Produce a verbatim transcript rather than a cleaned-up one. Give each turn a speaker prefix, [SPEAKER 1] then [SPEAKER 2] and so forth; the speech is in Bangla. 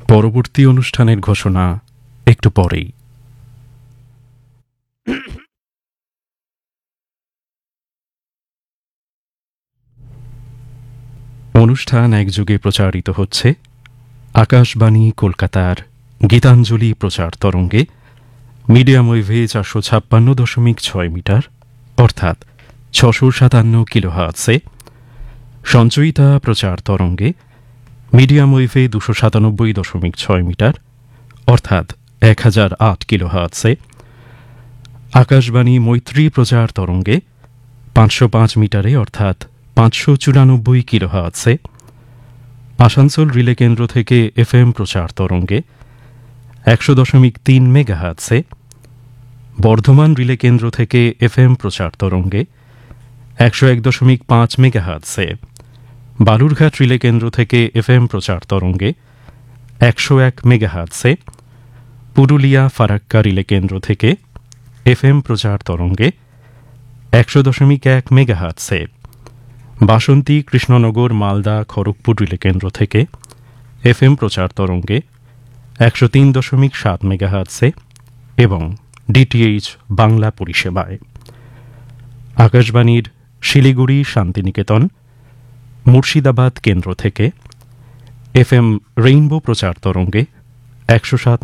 [SPEAKER 1] পরবর্তী অনুষ্ঠানের ঘোষণা একটু পরেই। অনুষ্ঠান একযোগে প্রচারিত হচ্ছে আকাশবাণী কলকাতার গীতাঞ্জলি প্রচার তরঙ্গে মিডিয়াম ওয়েভে চারশো ছাপ্পান্ন দশমিক ছয় মিটার অর্থাৎ ছশো সাতান্ন কিলোহার্টসে, সঞ্চয়িতা প্রচার তরঙ্গে মিডিয়াম ওয়েভে দুশো সাতানব্বই দশমিক ছয় মিটার অর্থাৎ এক হাজার আট কিলোহার্টসে, আকাশবাণী মৈত্রী প্রচার তরঙ্গে পাঁচশো পাঁচ মিটারে অর্থাৎ পাঁচশো চুরানব্বই কিলোহার্টসে, আসানসোল রিলে কেন্দ্র থেকে এফ এম প্রচার তরঙ্গে একশো দশমিক তিন মেগাহার্টসে, বর্ধমান রিলে কেন্দ্র থেকে এফ এম প্রচার তরঙ্গে একশো এক দশমিক পাঁচ মেগাহার্টসে, বালুরঘাট রিলে কেন্দ্র থেকে এফ এম প্রচার তরঙ্গে একশো এক মেগাহার্টসে, পুরুলিয়া ফারাক্কা রিলে কেন্দ্র থেকে এফ এম প্রচার তরঙ্গে একশো দশমিক এক মেগাহার্টসে, বাসন্তী কৃষ্ণনগর মালদা খড়গপুর রিলে কেন্দ্র থেকে এফ এম প্রচার তরঙ্গে একশো তিন দশমিক সাত মেগাহার্টসে এবং ডিটিএইচ বাংলা পরিষেবায়। আকাশবাণীর শিলিগুড়ি শান্তিনিকেতন মুর্শিদাবাদ কেন্দ্র থেকে এফ এম রেইনবো প্রচার তরঙ্গে একশো সাত